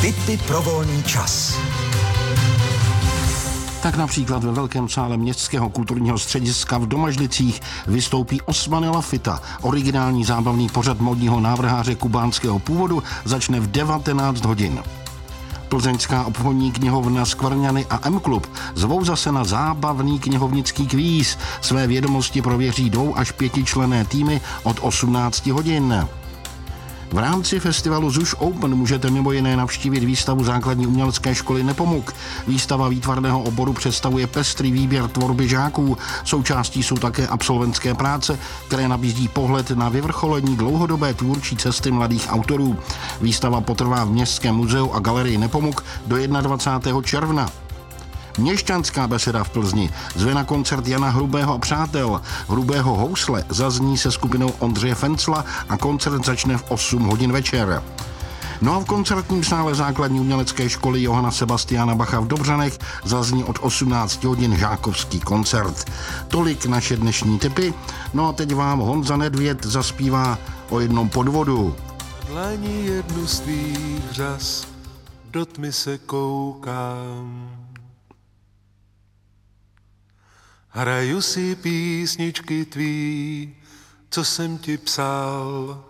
Tipy pro volný čas. Tak například ve velkém sále Městského kulturního střediska v Domažlicích vystoupí Osmanila Fita. Originální zábavný pořad módního návrháře kubánského původu začne v 19 hodin. Plzeňská obchodní knihovna Skvrňany a M-klub zvou zase na zábavný knihovnický kvíz. Své vědomosti prověří 2 až 5členné týmy od 18 hodin. V rámci festivalu ZUŠ Open můžete mimo jiné navštívit výstavu základní umělecké školy Nepomuk. Výstava výtvarného oboru představuje pestrý výběr tvorby žáků. Součástí jsou také absolventské práce, které nabízí pohled na vyvrcholení dlouhodobé tvůrčí cesty mladých autorů. Výstava potrvá v Městském muzeu a galerii Nepomuk do 21. června. Měšťanská beseda v Plzni zve na koncert Jana Hrubého a přátel. Hrubého housle zazní se skupinou Ondřeje Fencla a koncert začne v 8 hodin večer. No a v koncertním sále základní umělecké školy Johana Sebastiana Bacha v Dobřanech zazní od 18 hodin žákovský koncert. Tolik naše dnešní tipy. No a teď vám Honza Nedvěd zaspívá o jednom podvodu. Dlaní jednu z tvých řas, do tmy se koukám. Hraju si písničky tvý, co jsem ti psal.